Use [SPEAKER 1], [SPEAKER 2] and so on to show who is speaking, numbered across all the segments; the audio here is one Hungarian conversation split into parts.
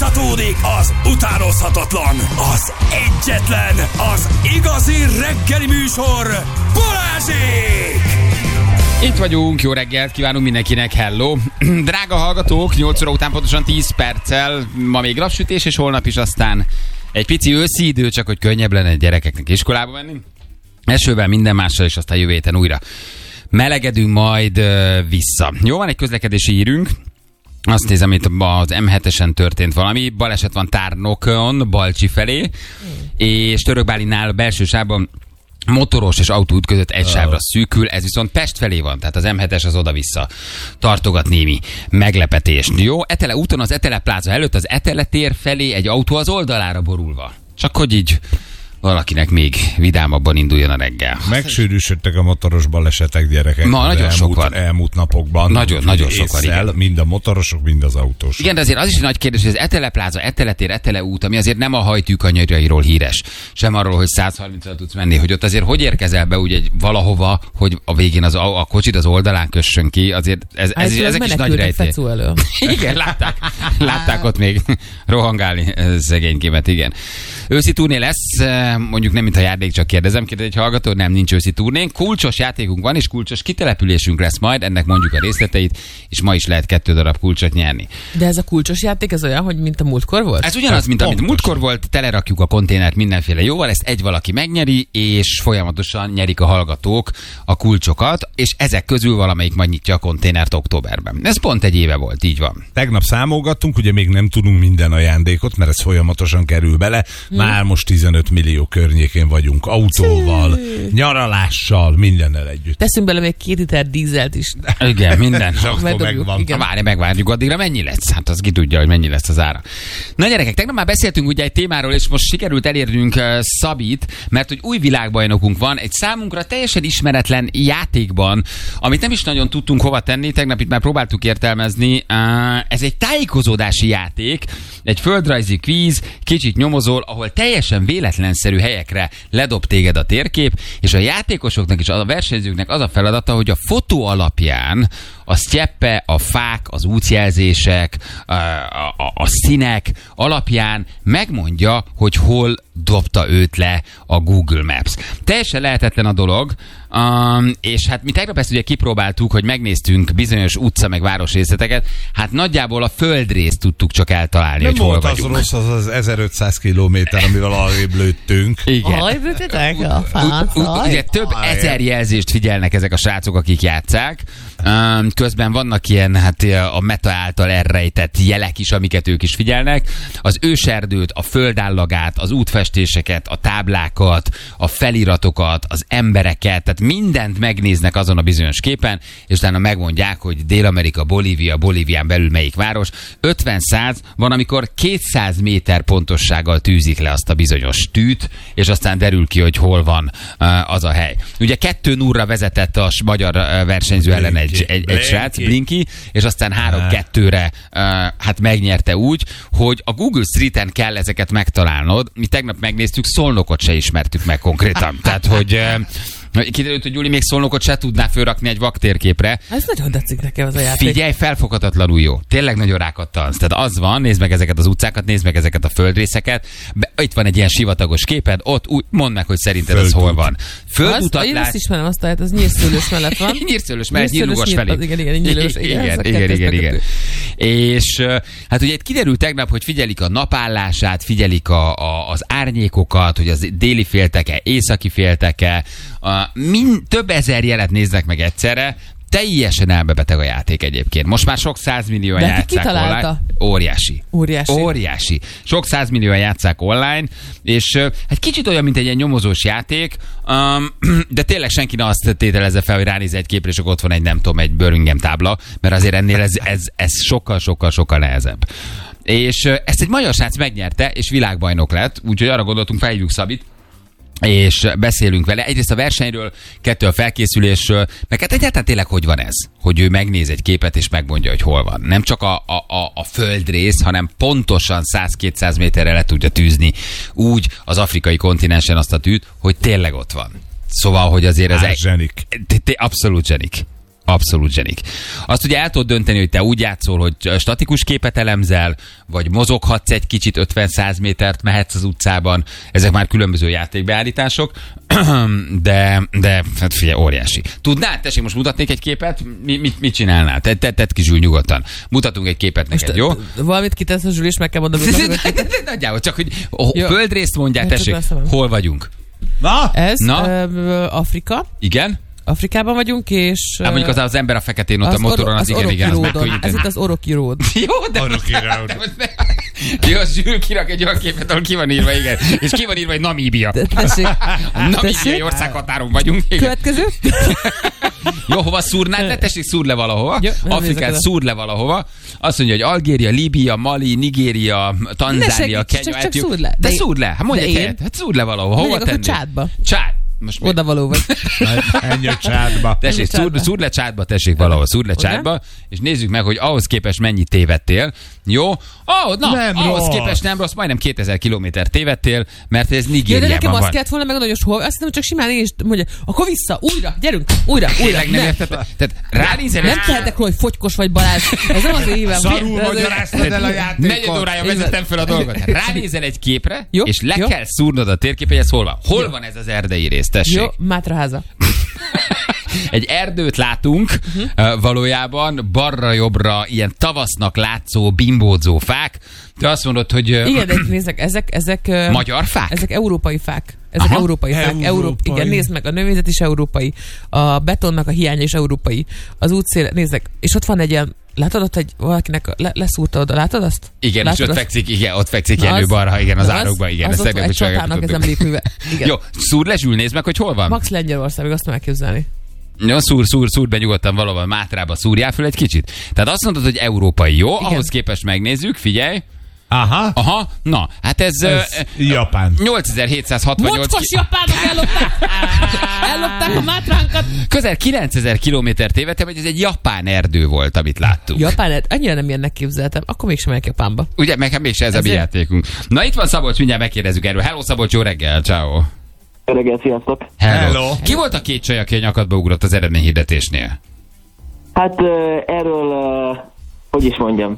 [SPEAKER 1] Folytatódik az utánozhatatlan, az egyetlen, az igazi reggeli műsor, Balázsék!
[SPEAKER 2] Itt vagyunk, jó reggelt kívánunk mindenkinek, hello! Drága hallgatók, 8 óra után pontosan 10 perccel, ma még napsütés, és holnap is aztán egy pici őszi idő, csak hogy könnyebb lenne gyerekeknek iskolába menni. Esővel, minden mással, és aztán jövő héten újra melegedünk majd vissza. Jó, van egy közlekedési hírünk. Azt nézem, itt az M7-esen történt valami. Baleset van Tárnokon, Balcsi felé, és Törökbálinál a belső sávban motoros és autóút között egy sávra szűkül, ez viszont Pest felé van, tehát az M7-es az oda-vissza tartogat némi meglepetést. Jó, Etele úton az Etele pláza előtt az Etele tér felé egy autó az oldalára borulva. Csak hogy így valakinek még vidámabban induljon a reggel.
[SPEAKER 3] Megsűrűsödtek a motoros balesetek, gyerekek.
[SPEAKER 2] Ma nagyon sok van.
[SPEAKER 3] Elmúlt napokban.
[SPEAKER 2] Nagyon sok van, igen.
[SPEAKER 3] Mind a motorosok, mind az autósok.
[SPEAKER 2] Igen, de azért az is egy nagy kérdés, hogy az Etele pláza, Etele tér, Etele út, ami azért nem a hajtűkanyarjairól híres. Sem arról, hogy 130-ra tudsz menni, hogy ott azért hogy érkezel be úgy egy valahova, hogy a végén a kocsid az oldalán kössön ki, azért ezek is nagy rejtély. Igen, látták ott még rohangálni szegénykémet, igen. Őszi turné lesz, mondjuk nem, mintha járnék, csak kérdezem egy hallgató, nem, nincs őszi turnénk. Kulcsos játékunk van, és kulcsos kitelepülésünk lesz majd, ennek mondjuk a részleteit, és ma is lehet 2 darab kulcsot nyerni.
[SPEAKER 4] De ez a kulcsos játék, ez olyan, hogy mint a múltkor volt?
[SPEAKER 2] Ez ugyanaz, mint amit múltkor volt, telerakjuk a konténert mindenféle jóval, ezt egy valaki megnyeri, és folyamatosan nyerik a hallgatók a kulcsokat, és ezek közül valamelyik majd nyitja a konténert októberben. Ez pont egy éve volt, így van.
[SPEAKER 3] Tegnap számolgattunk, ugye még nem tudunk minden ajándékot, mert ez folyamatosan kerül bele. Már most 15 millió környékén vagyunk, autóval, nyaralással, mindennel együtt.
[SPEAKER 4] Teszünk bele még 2 liter dízelt is.
[SPEAKER 2] Igen, minden.
[SPEAKER 3] Megvan.
[SPEAKER 2] Megvárjuk addigra, mennyi lesz? Hát az ki tudja, hogy mennyi lesz az ára. Na gyerekek, tegnap már beszéltünk ugye egy témáról, és most sikerült elérnünk Szabit, mert hogy új világbajnokunk van, egy számunkra teljesen ismeretlen játékban, amit nem is nagyon tudtunk hova tenni, tegnap itt már próbáltuk értelmezni. Ez egy tájékozódási játék, egy földrajzi kvíz, kicsit nyomozol, ahol teljesen véletlenszerű helyekre ledob téged a térkép, és a játékosoknak és a versenyzőknek az a feladata, hogy a fotó alapján a sztyeppe, a fák, az útjelzések, a színek alapján megmondja, hogy hol dobta őt le a Google Maps. Teljesen lehetetlen a dolog, és hát mi tegnap ezt ugye kipróbáltuk, hogy megnéztünk bizonyos utca meg városrészleteket, hát nagyjából a földrészt tudtuk csak eltalálni,
[SPEAKER 3] nem
[SPEAKER 2] hogy hol vagyunk.
[SPEAKER 3] Nem volt az rossz, az 1500 kilométer, amivel arrébb lőttünk.
[SPEAKER 2] Igen. Ugye több ezer jelzést figyelnek ezek a srácok, akik játsszák. Közben vannak ilyen, hát a meta által elrejtett jelek is, amiket ők is figyelnek. Az őserdőt, a földállagát, az útfestéseket, a táblákat, a feliratokat, az embereket, tehát mindent megnéznek azon a bizonyos képen, és utána megmondják, hogy Dél-Amerika, Bolívia, Bolívián belül melyik város. 50-100 van, amikor 200 méter pontossággal tűzik le azt a bizonyos tűt, és aztán derül ki, hogy hol van az a hely. Ugye 2-0-ra vezetett a magyar versenyző ellen egy srác, Blinky, és aztán 3-2-re hát megnyerte úgy, hogy a Google Street-en kell ezeket megtalálnod. Mi tegnap megnéztük, Szolnokot se ismertük meg konkrétan. Tehát, hogy kiderült, hogy Gyuri még Szolnokot se tudná fölrakni egy vaktérképre.
[SPEAKER 4] Ez nagyon tetszik nekem az a játék.
[SPEAKER 2] Figyelj, felfoghatatlanul jó. Tényleg nagyon rákattansz. Tehát az van, nézd meg ezeket az utcákat, nézd meg ezeket a földrészeket. Itt van egy ilyen sivatagos képed, ott mondd meg, hogy szerinted az hol van. Földutat
[SPEAKER 4] én azt ismerem, azt tehát az Nyírszőlős mellett van.
[SPEAKER 2] Nyírszőlős mellett, Nyírlugas felé. Igen. És hát ugye itt kiderült tegnap, hogy figyelik a napállását, figyelik az árnyékokat, hogy az déli félteke, északi félteke, több ezer jelet néznek meg egyszerre, teljesen elbebeteg a játék egyébként. Most már sok 100 millióan játsszák online. Óriási. Sok 100 millióan játsszák online, és hát kicsit olyan, mint egy ilyen nyomozós játék, de tényleg senki ne azt tételezze fel, hogy ránéz egy képre, és ott van egy, nem tudom, egy Birmingham tábla, mert azért ennél ez sokkal nehezebb. És ezt egy magyar srác megnyerte, és világbajnok lett, úgyhogy arra gondoltunk, felhívjuk Szabit, és beszélünk vele. Egyrészt a versenyről, 2 a felkészülésről, meg hát egyáltalán tényleg hogy van ez? Hogy ő megnéz egy képet, és megmondja, hogy hol van. Nem csak a földrész, hanem pontosan 100-200 méterre le tudja tűzni úgy az afrikai kontinensen azt a tűt, hogy tényleg ott van. Szóval, hogy azért ez...
[SPEAKER 3] Zsenik.
[SPEAKER 2] Abszolút zsenik. Abszolút zsenik. Azt ugye el tudod dönteni, hogy te úgy játszol, hogy statikus képet elemzel, vagy mozoghatsz egy kicsit 50-100 métert, mehetsz az utcában. Ezek már különböző játékbeállítások, de hát figyelj, óriási. Tudnád? Tessék, most mutatnék egy képet? Mit csinálnál? Tedd ki, Zsül, nyugodtan. Mutatunk egy képet neked, jó?
[SPEAKER 4] Valamit kitesz a Zsül, és meg kell mondani, hogy
[SPEAKER 2] Nagyjából, csak hogy földrészt mondják, tessék, hol vagyunk?
[SPEAKER 3] Na?
[SPEAKER 4] ez Afrika.
[SPEAKER 2] Igen?
[SPEAKER 4] Afrikában vagyunk, és...
[SPEAKER 2] Hát mondjuk az ember a feketén ott a motoron, az igen, az megkönnyíteni.
[SPEAKER 4] Ez itt az Oroki Road.
[SPEAKER 2] Jó, de
[SPEAKER 3] Oroki Road.
[SPEAKER 2] Jó, Zsül kirak egy olyan képet, ahol ki van írva, igen. És ki van írva, hogy Namíbia.
[SPEAKER 4] Tessék.
[SPEAKER 2] A namíbiai országhatáron vagyunk. Igen.
[SPEAKER 4] Következő.
[SPEAKER 2] Jó, hova szúrnád? Ne tessék, szúr le valahova.
[SPEAKER 4] Jó,
[SPEAKER 2] Afrikát szúr le valahova. Azt mondja, hogy Algéria, Líbia, Mali, Nigéria, Tanzánia, Kenya.
[SPEAKER 4] Csak szúr le.
[SPEAKER 2] De szúr le. Hát mondj egy helyet. Hát szúr le valahova. Hova
[SPEAKER 4] tenni? Akkor Csádba.
[SPEAKER 2] Csád. Most
[SPEAKER 4] oda való vagy.
[SPEAKER 3] Ennyi a Csádba.
[SPEAKER 2] Tessék, szúr le Csádba, tessék valahol, szúr le Csádba, és nézzük meg, hogy ahhoz képest mennyit tévedtél. Jó? Ahhoz képest nem rossz, majdnem 2000 kilométer tévedtél, mert ez Nigériában van.
[SPEAKER 4] De nekem azt kellett volna megmondani, hogy hol, azt hiszem, csak simán én is mondja, akkor vissza, újra, gyerünk, újra.
[SPEAKER 2] Tényleg nem érted? Tehát ránézel...
[SPEAKER 4] Nem tehetek róla, hogy fogykos vagy, Balázs. Ez nem az évem.
[SPEAKER 3] Szarul magyaráztad el a játékot.
[SPEAKER 2] Negyed órája vezettem fel a dolgot. Ránézel egy képre, és le kell szúrnod a térképet, hogy ez hol van. Hol van ez az erdei rész, tessék?
[SPEAKER 4] Jó, Mátraháza.
[SPEAKER 2] Egy erdőt látunk, valójában balra-jobbra ilyen tavasznak látszó, bimbódzó fák. Te azt mondod, hogy...
[SPEAKER 4] Igen, de nézzek, ezek...
[SPEAKER 2] Magyar fák?
[SPEAKER 4] Ezek európai fák. Ezek európai fák. Igen, nézd meg, a növényzet is európai. A betonnak a hiánya is európai. Az útszél, nézzek, és ott van egy ilyen... Látod ott valakinek leszúrta oda, látod azt?
[SPEAKER 2] Igen, látod és ott fekszik Jenő balra, igen, az árokban, igen.
[SPEAKER 4] Az ott egy csatának ez emlékműve.
[SPEAKER 2] Jó, szúr le, Zsül, nézd meg, hogy hol van.
[SPEAKER 4] Max Lengyelország, azt nem elképzelni.
[SPEAKER 2] Jó, szúr be nyugodtan valahol Mátrába, szúrjál föl egy kicsit. Tehát azt mondod, hogy európai, jó? Igen. Ahhoz képest megnézzük, figyelj. Aha, na, hát ez
[SPEAKER 3] Japán.
[SPEAKER 2] 8768...
[SPEAKER 4] Mocskos japánok ellopták a Mátránkat.
[SPEAKER 2] Közel 9000 kilométer tévedtem, hogy ez egy japán erdő volt, amit láttunk.
[SPEAKER 4] Japán, annyira nem ilyennek képzeltem, akkor mégsem megyek Japánba.
[SPEAKER 2] Ugye, meg mégse ez a mi játékunk. Na itt van Szabolcs, mindjárt megkérdezzük erről. Hello Szabolcs, jó reggel, ciao.
[SPEAKER 5] Jó reggel, sziasztok.
[SPEAKER 2] Hello. Ki volt a két csaj, aki a nyakadba ugrott az eredményhirdetésnél?
[SPEAKER 5] Hát erről, hogy is mondjam.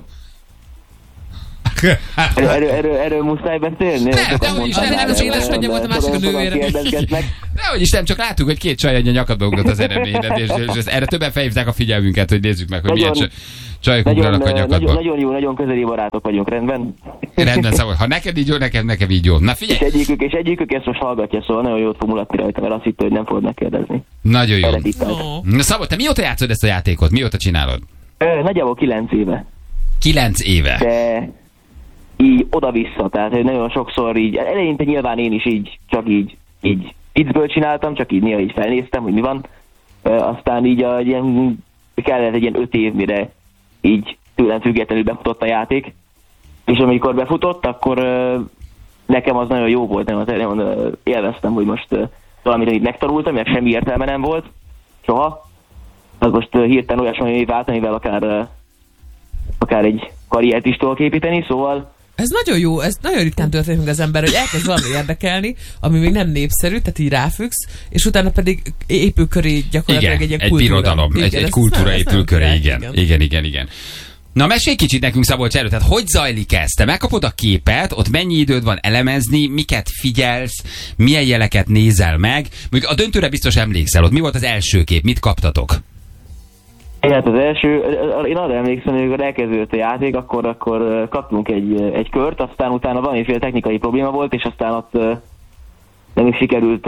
[SPEAKER 5] Erről muszáj beszélni?
[SPEAKER 2] Nem, dehogy is, nem,
[SPEAKER 4] az édesanyja volt a másik a nővére.
[SPEAKER 2] Dehogy is, nem, csak láttuk, hogy két csaj a nyakadba ugrott az eredményhirdetésnél, és erre többen felhívták a figyelmünket, hogy nézzük meg, hogy milyen csajok ugranak a nyakadba.
[SPEAKER 5] Nagyon jó, nagyon közeli barátok vagyunk, rendben?
[SPEAKER 2] Rendben, szóval, ha neked így jó, nekem így jó. Na figyelj!
[SPEAKER 5] És egyikük ezt most hallgatja, szóval nagyon jót fog mulatni rajta, mert azt hitte, hogy nem fogod megkérdezni.
[SPEAKER 2] Nagyon jó. Na Szabolcs, te mióta játszod ezt a játékot? Mióta csinálod?
[SPEAKER 5] Nagyjából 9 éve.
[SPEAKER 2] 9 éve?
[SPEAKER 5] De így oda-vissza, tehát nagyon sokszor így, eleinte nyilván én is csak így viccből csináltam, csak így néha így felnéztem, hogy mi van. Aztán így kellett egy ilyen 5 év, mire így tőlem függetlenül befutott a játék. És amikor befutott, akkor nekem az nagyon jó volt, nagyon élveztem, hogy most valamit így megtanultam, mert semmi értelme nem volt, soha. Az most hirtelen olyasmi vált, amivel akár egy karriert is tudok építeni, szóval...
[SPEAKER 4] Ez nagyon jó, ez nagyon ritkán történik meg az ember, hogy elkezd valami érdekelni, ami még nem népszerű, tehát így ráfüggsz, és utána pedig épül köré gyakorlatilag egy ilyen kultúra.
[SPEAKER 2] Egy birodalom, egy kultúra épül köré, igen. Na mesélj kicsit nekünk, Szabolcs, erről, tehát hogy zajlik ez? Te megkapod a képet, ott mennyi időd van elemezni, miket figyelsz, milyen jeleket nézel meg? Mondjuk a döntőre biztos emlékszel, ott mi volt az első kép, mit kaptatok?
[SPEAKER 5] Hát az első, én arra emlékszem, hogy amikor elkezdődött a játék, akkor kaptunk egy kört, aztán utána valamiféle technikai probléma volt, és aztán ott nem is sikerült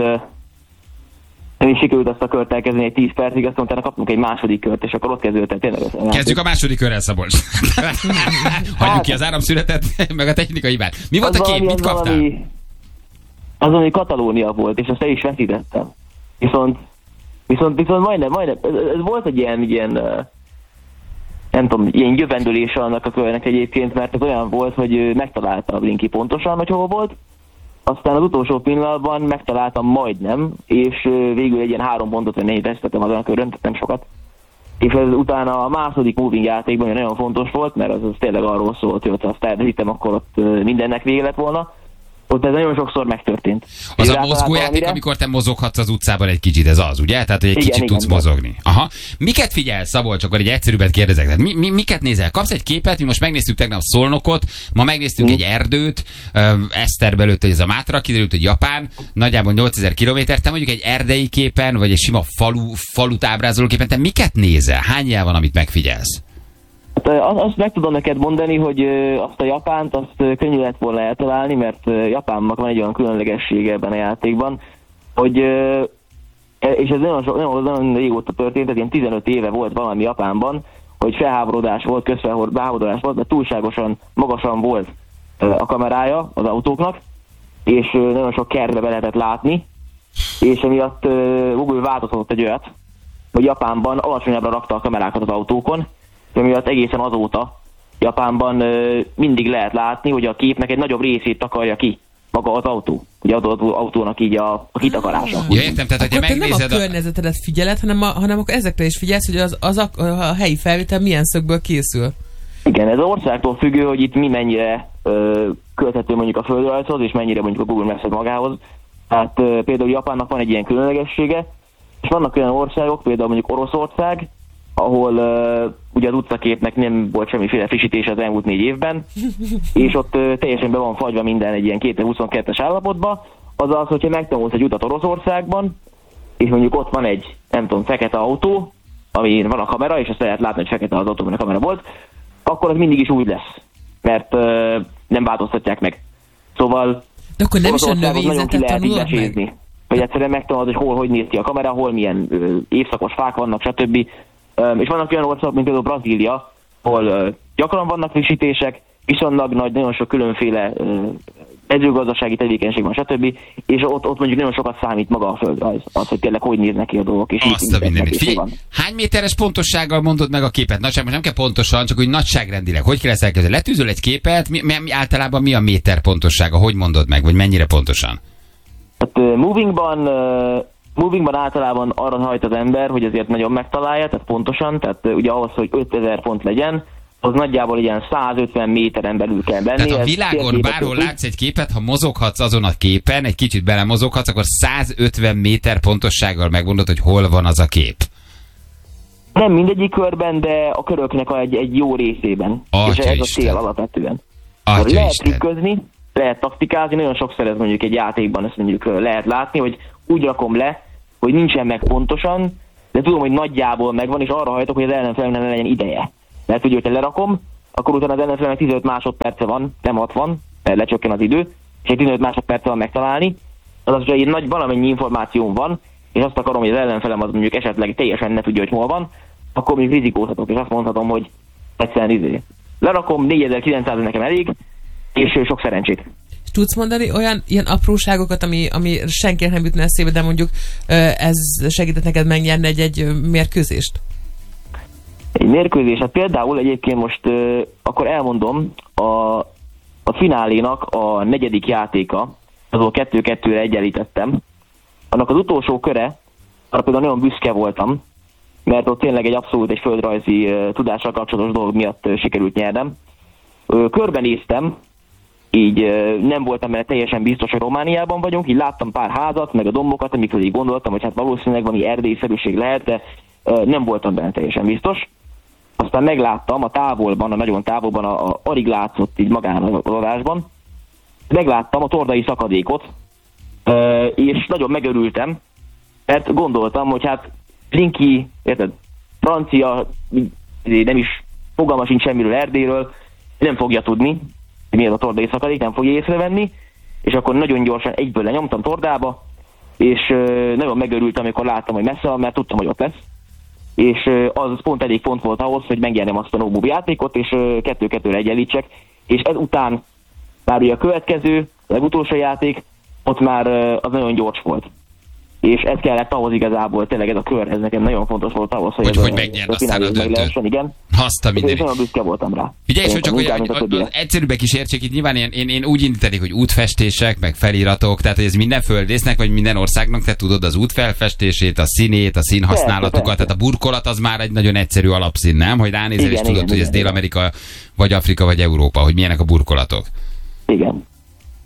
[SPEAKER 5] azt a kört elkezdeni egy 10 percig, aztán utána kaptunk egy második kört, és akkor ott kezdődött tényleg az játék.
[SPEAKER 2] Kezdjük a második körrel, Szabolcs. Hagyjuk ki az áramszünetet, meg a technikai hibát. Mi volt a kép, mit kaptál?
[SPEAKER 5] Az valami Katalónia volt, és azt el is veszítettem. Viszont majdnem, ez volt egy ilyen nem tudom, ilyen jövendőlése annak a körnek egyébként, mert ez olyan volt, hogy megtalálta a Blinky pontosan, hogy hol volt, aztán az utolsó pillanatban megtaláltam majdnem, és végül egy ilyen 3 pontot, vagy 4 vesztettem azon a körön, tehát nem sokat. És ez utána a második moving játékban nagyon fontos volt, mert az tényleg arról szólt, hogy azt elveszítem, akkor ott mindennek vége lett volna. ott ez nagyon sokszor megtörtént.
[SPEAKER 2] Az a mozgójáték, amikor te mozoghatsz az utcában egy kicsit, ez az, ugye? Tehát, hogy egy kicsit tudsz mozogni. Aha. Miket figyelsz, Szabolcs? Akkor egy egyszerűbbet kérdezek. Tehát miket nézel? Kapsz egy képet, mi most megnéztük tegnap Szolnokot, ma megnéztünk egy erdőt, Eszter belőtt, hogy ez a Mátra, kiderült, hogy Japán, nagyjából 8000 kilométer, te mondjuk egy erdei képen, vagy egy sima falut ábrázoló képen, te miket nézel? Hány jel van, amit megfigyelsz?
[SPEAKER 5] Azt meg tudom neked mondani, hogy azt a Japánt, azt könnyű lett volna eltalálni, mert Japánnak van egy olyan különlegessége ebben a játékban, hogy, és ez nagyon régóta történt, tehát ilyen 15 éve volt valami Japánban, hogy felháborodás volt, közfelháborodás volt, mert túlságosan magasan volt a kamerája az autóknak, és nagyon sok kertbe be lehetett látni, és emiatt Google változtatott egy olyat, hogy Japánban alacsonyabbra rakta a kamerákat az autókon, amiatt egészen azóta Japánban mindig lehet látni, hogy a képnek egy nagyobb részét takarja ki maga az autó. Ugye az autónak így a kitakarása.
[SPEAKER 2] Ja, értem, tehát hogyha megnézed...
[SPEAKER 4] nem a környezetedet figyeled, hanem akkor ezekre is figyelsz, hogy a helyi felvétel milyen szögből készül.
[SPEAKER 5] Igen, ez az országtól függő, hogy itt mi mennyire költhető mondjuk a földrajzhoz, és mennyire mondjuk a Google Maps magához. Tehát például Japánnak van egy ilyen különlegessége, és vannak olyan országok, például mondjuk Oroszország, ahol ugye az utcaképnek nem volt semmiféle frissítés az elmúlt 4 évben, és ott teljesen be van fagyva minden egy ilyen 2022-es állapotba, azaz, hogyha megtanulsz egy utat Oroszországban, és mondjuk ott van egy, nem tudom, fekete autó, amin van a kamera, és azt lehet látni, hogy fekete az autó, amin a kamera volt, akkor az mindig is úgy lesz, mert nem változtatják meg. Szóval
[SPEAKER 4] de akkor nem is a növényzetet tanulod
[SPEAKER 5] meg? Hogy egyszerűen megtanulod, hogy hogy néz ki a kamera, hol milyen évszakos fák vannak, stb. És vannak olyan országok, mint például Brazília, ahol gyakran vannak frissítések, viszonylag nagy, nagyon sok különféle mezőgazdasági tevékenység van, stb. És ott mondjuk nagyon sokat számít maga a földrajz, az, hogy tényleg hogy néznek ki a dolgok. És
[SPEAKER 2] azt a mindenit. Figyelj, hány méteres pontossággal mondod meg a képet? Nagyság, most nem kell pontosan, csak úgy nagyságrendileg. Hogy kell ezt elkezdeni? Letűzöl egy képet, általában mi a méter pontossága? Hogy mondod meg, vagy mennyire pontosan?
[SPEAKER 5] Hát Movingban általában arra hajt az ember, hogy azért nagyon megtalálja, tehát pontosan, tehát ugye ahhoz, hogy 5000 pont legyen, az nagyjából ilyen 150 méteren belül kell benni.
[SPEAKER 2] Tehát a világon bárhol látsz egy képet, ha mozoghatsz azon a képen, egy kicsit belemozoghatsz, akkor 150 méter pontossággal megmondod, hogy hol van az a kép.
[SPEAKER 5] Nem mindegyik körben, de a köröknek egy jó részében. És ez a cél alapvetően. Lehet trükközni, lehet taktikázni, nagyon sokszor ez mondjuk egy játékban ezt mondjuk lehet látni, hogy úgy rakom le, hogy nincsen meg pontosan, de tudom, hogy nagyjából megvan, és arra hajtok, hogy az ellenfelemnek ne legyen ideje. Mert ugye, hogyha lerakom, akkor utána az ellenfelemnek 15 másodperce van, nem 60, mert lecsökken az idő, és egy 15 másodperce van megtalálni. Azaz, hogyha egy nagy valamennyi információm van, és azt akarom, hogy az ellenfelem az mondjuk esetleg teljesen ne tudja, hogy hol van, akkor még rizikózhatok, és azt mondhatom, hogy egyszerűen lerakom, 4900 nekem elég, és sok szerencsét.
[SPEAKER 4] Tudsz mondani ilyen apróságokat, ami senkinek nem jutna eszébe, de mondjuk ez segített neked megnyerni egy mérkőzést?
[SPEAKER 5] Egy mérkőzés, hát például egyébként most akkor elmondom, a finálénak a 4. játéka, azon 2-2-re egyenlítettem. Annak az utolsó köre, arra például nagyon büszke voltam, mert ott tényleg egy abszolút egy földrajzi tudással kapcsolatos dolog miatt sikerült nyernem. Körbenéztem, így nem voltam benne teljesen biztos, hogy Romániában vagyunk, így láttam pár házat, meg a dombokat, amikor így gondoltam, hogy hát valószínűleg valami erdélyszerűség lehet, de nem voltam benne teljesen biztos. Aztán megláttam a távolban, a nagyon távolban, alig látszott így magán az adásban, megláttam a tordai szakadékot, és nagyon megörültem, mert gondoltam, hogy hát Linky, érted, francia, nem is fogalma sincs semmiről Erdélyről, nem fogja tudni, milyen a tordai szakadék, nem fogja észrevenni, és akkor nagyon gyorsan egyből lenyomtam tordába, és nagyon megörültem, amikor láttam, hogy messze van, mert tudtam, hogy ott lesz. És az pont elég pont volt ahhoz, hogy megnyerjem azt a no-move játékot, és 2-2-re egyenlítsek. És ezután már ugye a következő, a legutolsó játék, ott már az nagyon gyors volt. És ez kellett ahhoz igazából, tényleg ez a kör, ez nekem nagyon fontos volt ahhoz,
[SPEAKER 2] hogy megnyerd aztán a döntőt.
[SPEAKER 5] Igen.
[SPEAKER 2] Azt a mindenit.
[SPEAKER 5] És nagyon büszke voltam rá.
[SPEAKER 2] Figyelj, hogy csak hogy egyszerűbbek is értsék, itt nyilván én úgy indítanék, hogy útfestések, meg feliratok, tehát hogy ez minden földrésznek, vagy minden országnak, te tudod az útfelfestését, a színét, a színhasználatukat, tehát a burkolat az már egy nagyon egyszerű alapszín, nem? Hogy ránézel és tudod, hogy ez Dél-Amerika, vagy Afrika, vagy Európa, hogy milyenek a burkolatok.
[SPEAKER 5] Igen. Hát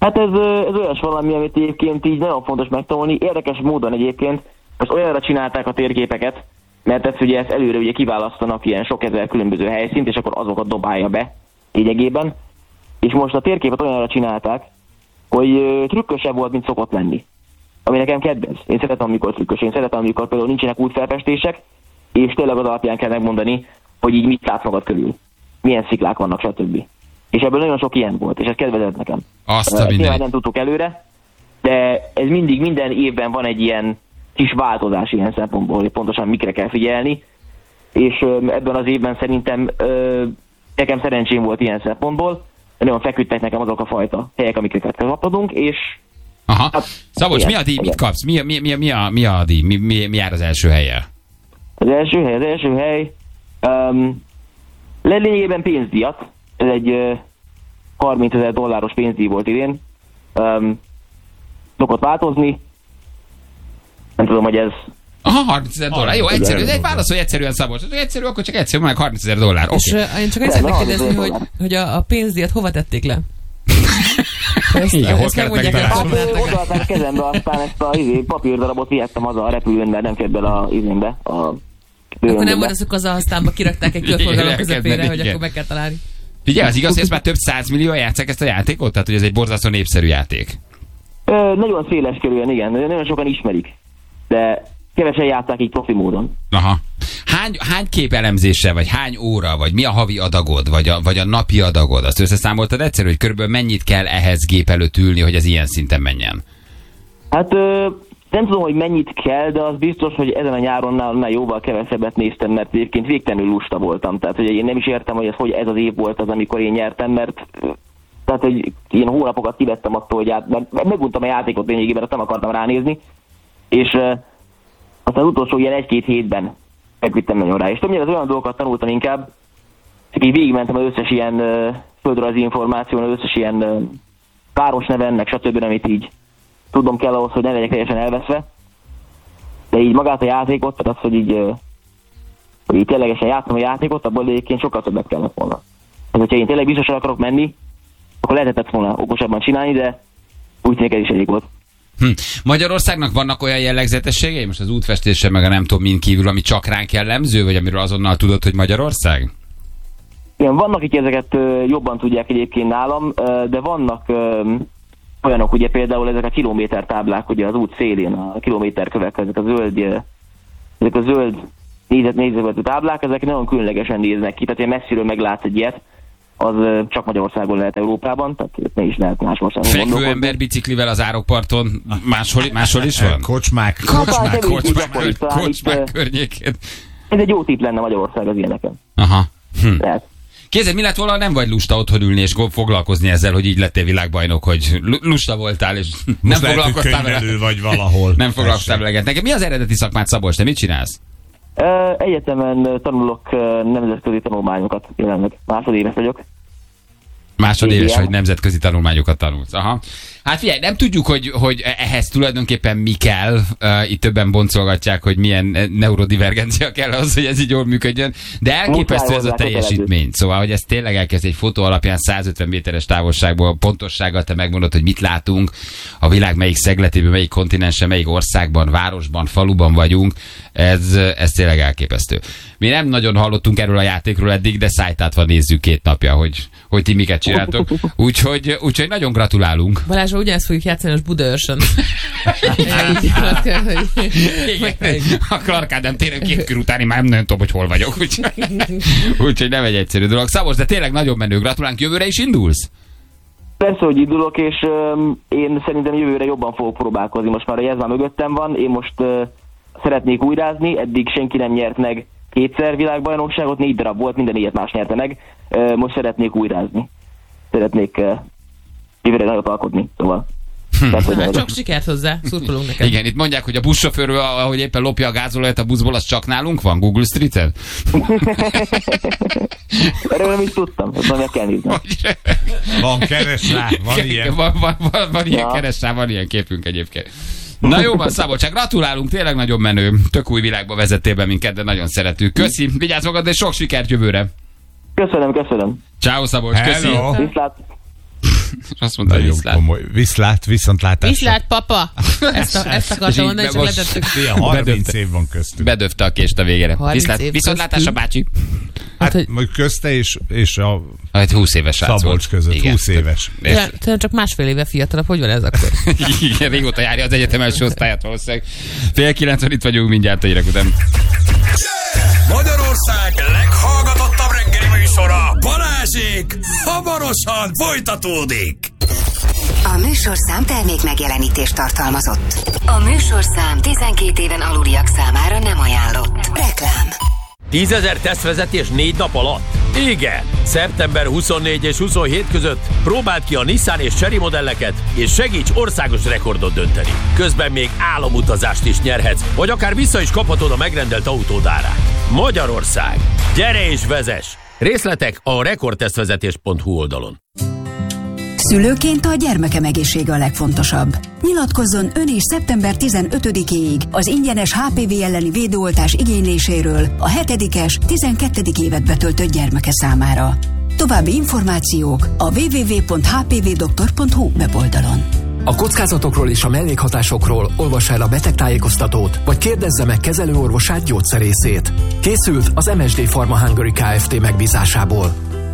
[SPEAKER 5] Hát ez olyas valami, amit egyébként így nagyon fontos megtanulni. Érdekes módon egyébként most olyanra csinálták a térképeket, mert ezt előre ugye kiválasztanak ilyen sok ezer különböző helyszínt, és akkor azokat dobálja be lényegében. És most a térképet olyanra csinálták, hogy trükkösebb volt, mint szokott lenni. Ami nekem kedvenc. Én szeretem, amikor trükkös. Én szeretem, amikor például nincsenek útfelfestések, és tényleg az alapján kell megmondani, hogy így mit látsz magad körül. Milyen sziklák vannak, stb. És ebből nagyon sok ilyen volt, és ez kedvezett nekem. Nyilván nem tudtuk előre, de ez mindig, minden évben van egy ilyen kis változás ilyen szempontból, hogy pontosan mikre kell figyelni, és ebben az évben szerintem nekem szerencsém volt ilyen szempontból, nagyon feküdtek nekem azok a fajta helyek, amiket kaptunk, és...
[SPEAKER 2] Aha. Hát, Szabolcs, mi a díj? Mit kapsz? Mi a díj? Mi jár az első helyen?
[SPEAKER 5] Az első hely lényegében pénzdíjat. Ez egy $30,000 pénzdíj volt idén. Szokott változni. Nem tudom, hogy ez...
[SPEAKER 2] Aha, $30,000. Jó, egyszerű. Válaszolj egyszerűen, Szabolcs. Egyszerű, akkor csak egyszerű, meg $30,000. Okay.
[SPEAKER 4] És én csak azt szeretnék kérdezni, hogy a pénzdíjat hova tették le?
[SPEAKER 2] Ezt megmondják el.
[SPEAKER 5] Odaadták a kezembe, aztán ezt a papírdarabot vihettem haza a repülőn, mert nem fért bele a izénbe.
[SPEAKER 4] Akkor nem volt azok aztán kirakták egy körforgalom közepére, hogy akkor meg kell találni.
[SPEAKER 2] Figyelj, az igaz, hogy ezt már több 100 millió játsszák ezt a játékot? Tehát, hogy ez egy borzasztó népszerű játék.
[SPEAKER 5] Nagyon széles körülön, igen. Nagyon sokan ismerik. De kevesen játsszák így profi módon.
[SPEAKER 2] Aha. Hány képelemzéssel, vagy hány óra, vagy mi a havi adagod, vagy a napi adagod? Azt összeszámoltad egyszerű, hogy körülbelül mennyit kell ehhez gép előtt ülni, hogy ez ilyen szinten menjen?
[SPEAKER 5] Hát nem tudom, hogy mennyit kell, de az biztos, hogy ezen a nyáron jóval kevesebbet néztem, mert egyébként végtelenül lusta voltam. Tehát, hogy én nem is értem, hogy ez az év volt az, amikor én nyertem, mert tehát, hogy ilyen hónapokat kivettem attól, hogy mert meguntam a játékot lényegében, azt nem akartam ránézni, és aztán az utolsó ilyen 1-2 hétben megvittem nagyon rá. És többnyire az olyan dolgokat tanultam inkább, csak így végigmentem az összes ilyen földrajzi információn, az összes ilyen városneven, meg stb., amit így tudnom kell ahhoz, hogy ne legyek teljesen elveszve. De így magát a játékot, tehát az, hogy így ténylegesen játszom a játékot, abból egyébként sokkal többet kellett volna. Tehát, hogyha én tényleg biztosan akarok menni, akkor lehetett volna okosabban csinálni, de úgy tűnik ez is elég volt.
[SPEAKER 2] Magyarországnak vannak olyan jellegzetességei, most az útfestése meg a nem tudom min kívül, ami csak ránk jellemző, vagy amiről azonnal tudod, hogy Magyarország?
[SPEAKER 5] Igen, vannak, akik ezeket jobban tudják egyébként nálam, de vannak olyanok, ugye például ezek a kilométertáblák, ugye az út szélén, a kilométerkövek, ezek a zöld négyzetmetű táblák, ezek nagyon különlegesen néznek ki, tehát messziről meglátsz egy ilyet, az csak Magyarországon lehet Európában, tehát ne is lehet más országon gondolkodni.
[SPEAKER 2] Fekvő ember biciklivel az árokparton máshol is van?
[SPEAKER 3] Kocsmák
[SPEAKER 2] környékén.
[SPEAKER 5] Ez egy jó tipp lenne Magyarország az ilyeneken.
[SPEAKER 2] Aha.
[SPEAKER 5] Lehet.
[SPEAKER 2] Képzeld, mi lett volna, nem vagy lusta otthon ülni és foglalkozni ezzel, hogy így lettél világbajnok, hogy lusta voltál, és nem foglalkoztál vele.
[SPEAKER 3] Vagy valahol.
[SPEAKER 2] Nem foglalkoztál vele. Nekem mi az eredeti szakmád, Szabolcs? Te mit csinálsz?
[SPEAKER 5] Egyetemen tanulok nemzetközi tanulmányokat jelenleg. Másodéves vagyok.
[SPEAKER 2] Másodéves, hogy nemzetközi tanulmányokat tanulsz. Aha. Hát figyelj, nem tudjuk, hogy ehhez tulajdonképpen mi kell. Itt többen boncolgatják, hogy milyen neurodivergencia kell az, hogy ez így jól működjön. De elképesztő ez a teljesítmény. Szóval, hogy ez tényleg elkezd egy fotó alapján 150 méteres távolságból pontossággal te megmondod, hogy mit látunk, a világ melyik szegletében, melyik kontinensen, melyik országban, városban, faluban vagyunk. Ez tényleg elképesztő. Mi nem nagyon hallottunk erről a játékról eddig, de szájtátva nézzük 2 napja, hogy ti miket csináltok. Úgyhogy nagyon gratulálunk.
[SPEAKER 4] Balázsra ugyanezt fogjuk játszani a Budaörsön.
[SPEAKER 2] A Clark Ádám téren 2 kör utáni már nem tudom, hogy hol vagyok. Úgyhogy nem egy egyszerű dolog. Szabolcs, de tényleg nagyon menő. Gratulálunk. Jövőre is indulsz?
[SPEAKER 5] Persze, hogy indulok, és én szerintem jövőre jobban fogok próbálkozni. Most már a Jezma mögöttem van, én most szeretnék újrázni, eddig senki nem nyert meg 2-szer világbajnokságot, 4 darab volt, minden ilyet más nyerte meg. Most szeretnék újrázni. Szeretnék jövőre nagyot alkotni, szóval.
[SPEAKER 4] Hát csak sikert hozzá, szurkolunk neked.
[SPEAKER 2] Igen, itt mondják, hogy a buszsofőr, ahogy éppen lopja a gázolajat a buszból, az csak nálunk van, Google Street-en?
[SPEAKER 5] Erről nem is tudtam, azt meg kell nézni.
[SPEAKER 3] Van keres rá, van ilyen.
[SPEAKER 2] Van ilyen keres rá, van ilyen képünk egyébként. Na jó van, Szabolcs, gratulálunk, tényleg nagyon menő. Tök új világba vezettél be minket, de nagyon szeretünk. Köszi, vigyázz magad, és sok sikert jövőre.
[SPEAKER 5] Köszönöm.
[SPEAKER 2] Ciao, Szabolcs, köszi.
[SPEAKER 5] Viszlát.
[SPEAKER 2] Azt mondta, hogy viszlát.
[SPEAKER 3] Viszlát, viszontlátásra.
[SPEAKER 4] Viszlát, papa! Ezt akartam mondani, csak letettük.
[SPEAKER 3] 30 év van köztünk.
[SPEAKER 2] Bedöfte a kést a végére. Viszontlátásra, bácsi.
[SPEAKER 3] Hát közte és a
[SPEAKER 2] 20 éves srác
[SPEAKER 3] Szabolcs között, igen. 20 éves.
[SPEAKER 4] Csak másfél éve fiatalabb, hogy van ez akkor?
[SPEAKER 2] Igen, régóta járja az egyetem első osztályát valószínűleg. 8:30 itt vagyunk, mindjárt a hírek után.
[SPEAKER 1] Magyarország leghallgatottabb reggeli műsora, Balázsék, hamarosan folytatódik.
[SPEAKER 6] A műsorszám termék megjelenítést tartalmazott. A műsorszám 12 éven aluliak számára nem ajánlott. Reklám.
[SPEAKER 7] 10 000 tesztvezetés 4 nap alatt? Igen! Szeptember 24 és 27 között próbáld ki a Nissan és Chery modelleket, és segíts országos rekordot dönteni. Közben még álomutazást is nyerhetsz, vagy akár vissza is kaphatod a megrendelt autód árát. Magyarország! Gyere és vezess! Részletek a rekordtesztvezetés.hu oldalon.
[SPEAKER 6] Szülőként a gyermekem egészsége a legfontosabb. Nyilatkozzon ön is szeptember 15-éig az ingyenes HPV elleni védőoltás igényléséről a 7-es, 12. évet betöltött gyermeke számára. További információk a www.hpvdoktor.hu weboldalon.
[SPEAKER 8] A kockázatokról és a mellékhatásokról olvassa el a betegtájékoztatót, vagy kérdezze meg kezelőorvosát, gyógyszerészét. Készült az MSD Pharma Hungary Kft. Megbízásából.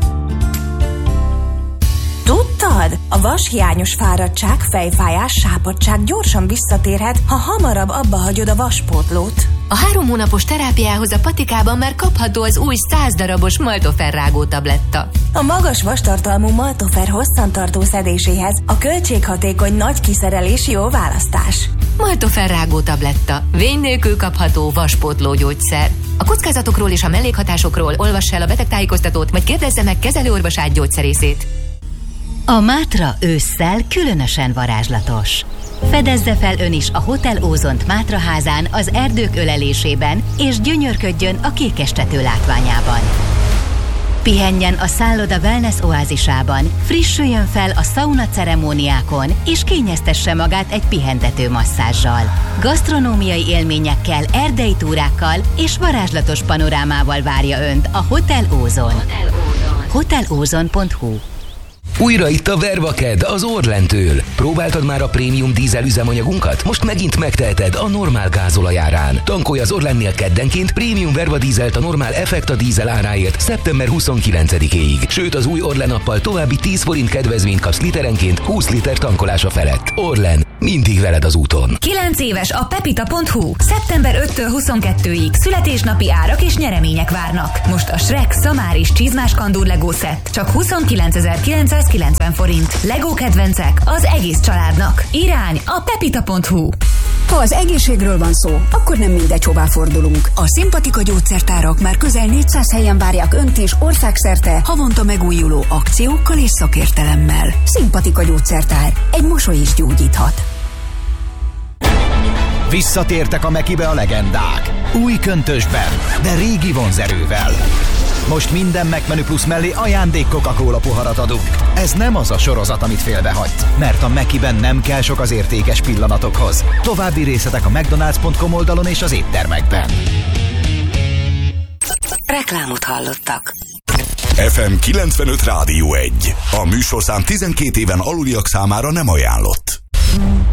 [SPEAKER 9] Tudtad? A vashiányos fáradtság, fejfájás, sápadtság gyorsan visszatérhet, ha hamarabb abba hagyod a vaspótlót.
[SPEAKER 10] A 3 hónapos terápiához a patikában már kapható az új 100 darabos Maltofer rágó tabletta.
[SPEAKER 9] A magas vastartalmú Maltofer hosszantartó szedéséhez a költséghatékony nagy kiszerelés jó választás.
[SPEAKER 10] Maltofer rágó tabletta. Vény nélkül kapható vaspótló gyógyszer. A kockázatokról és a mellékhatásokról olvass el a betegtájékoztatót, vagy kérdezze meg kezelőorvosát, gyógyszerészét.
[SPEAKER 6] A Mátra ősszel különösen varázslatos. Fedezze fel ön is a Hotel Ózont Mátraházán az erdők ölelésében, és gyönyörködjön a kékestető látványában. Pihenjen a szálloda wellness oázisában, frissüljön fel a szauna ceremóniákon, és kényeztesse magát egy pihentető masszázsal. Gasztronómiai élményekkel, erdei túrákkal és varázslatos panorámával várja önt a Hotel Ózon. hotelozon.hu.
[SPEAKER 11] Újra itt a Vervaked az Orlentől. Próbáltad már a prémium dízel üzemanyagunkat? Most megint megteheted a normál gázolajárán. Tankolj az Orlennél keddenként prémium Verva dízelt a normál Effekta dízel áráért szeptember 29-éig. Sőt, az új Orlen appal további 10 forint kedvezményt kapsz literenként 20 liter tankolása felett. Orlen, mindig veled az úton.
[SPEAKER 9] 9 éves a pepita.hu. Szeptember 5-től 22-ig születésnapi árak és nyeremények várnak. Most a Shrek szamáris csizmás kandúr Lego set csak 29.990 forint. Lego kedvencek az egész családnak. Irány a pepita.hu.
[SPEAKER 6] Ha az egészségről van szó, akkor nem mindegy, hová fordulunk. A Szimpatika gyógyszertárak már közel 400 helyen várják önt is országszerte havonta megújuló akciókkal és szakértelemmel. Szimpatika gyógyszertár. Egy mosoly is gyógyíthat.
[SPEAKER 12] Visszatértek a Mekibe a legendák. Új köntösben, de régi vonzerővel. Most minden McMenü Plus mellé ajándék Coca-Cola poharat adunk. Ez nem az a sorozat, amit félbehagyt, mert a Mekiben nem kell sok az értékes pillanatokhoz. További részletek a mcdonalds.com oldalon és az éttermekben.
[SPEAKER 6] Reklámot hallottak.
[SPEAKER 1] FM 95 Rádió 1. A műsorszám 12 éven aluliak számára nem ajánlott.